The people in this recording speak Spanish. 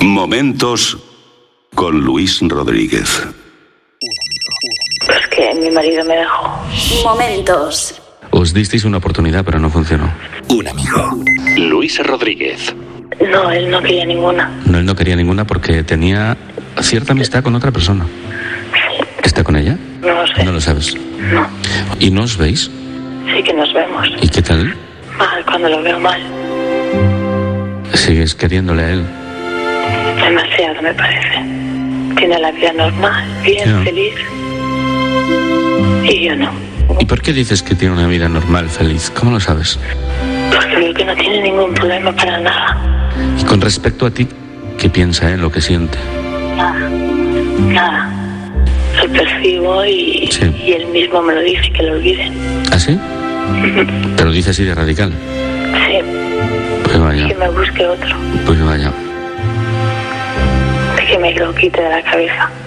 Momentos con Luis Rodríguez. Pues que mi marido me dejó. Momentos. Os disteis una oportunidad, pero no funcionó. Un amigo. Luis Rodríguez. No, él no quería ninguna. No, él no quería ninguna porque tenía cierta amistad con otra persona. ¿Está con ella? No lo sé. No lo sabes. No. ¿Y no os veis? Sí que nos vemos. ¿Y qué tal? Mal, cuando lo veo mal. ¿Sigues queriéndole a él? Demasiado, me parece. Tiene la vida normal, bien, Ya. feliz. Y yo no. ¿Y por qué dices que tiene una vida normal, feliz? ¿Cómo lo sabes? Porque veo que no tiene ningún problema para nada. Y con respecto a ti, ¿qué piensa él, lo que siente? Nada. Nada. Lo percibo y, Sí. y él mismo me lo dice, que lo olvide. ¿Ah, sí? ¿Te lo dice así de radical? Sí, Pues vaya, que me busque otro. pues vaya. Que me lo quite de la cabeza.